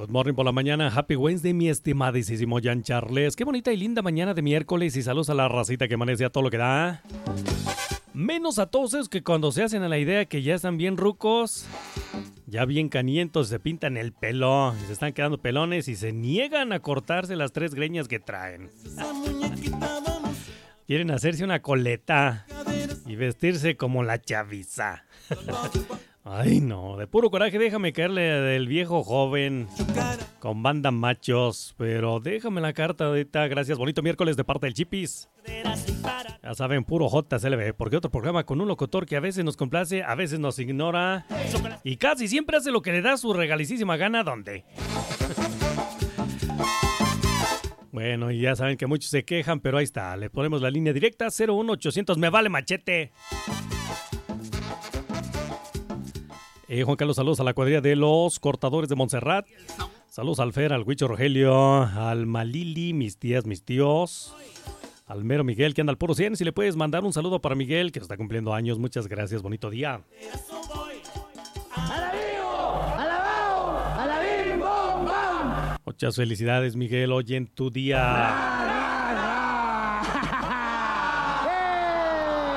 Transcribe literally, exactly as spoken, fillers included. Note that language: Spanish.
Good morning por la mañana. Happy Wednesday, mi estimadísimo Jan Charles. Qué bonita y linda mañana de miércoles y saludos a la racita que amanece a todo lo que da. Menos a todos esos que cuando se hacen a la idea que ya están bien rucos, ya bien canientos, se pintan el pelo y se están quedando pelones y se niegan a cortarse las tres greñas que traen. Quieren hacerse una coleta y vestirse como la chaviza. Ay, no, de puro coraje déjame caerle del viejo joven con banda machos, pero déjame la carta ahorita, gracias, bonito miércoles de parte del Chipis. Ya saben, puro J C L B, porque otro programa con un locutor que a veces nos complace, a veces nos ignora y casi siempre hace lo que le da su regalicísima gana, ¿dónde? Bueno, y ya saben que muchos se quejan, pero ahí está, le ponemos la línea directa cero uno ochocientos, me vale machete. Eh, Juan Carlos, saludos a la cuadrilla de los cortadores de Montserrat. Saludos al Fer, al Huicho Rogelio, al Malili, mis tías, mis tíos. Al mero Miguel, que anda al puro cien. Si le puedes mandar un saludo para Miguel, que está cumpliendo años. Muchas gracias, bonito día. Muchas felicidades, Miguel, hoy en tu día.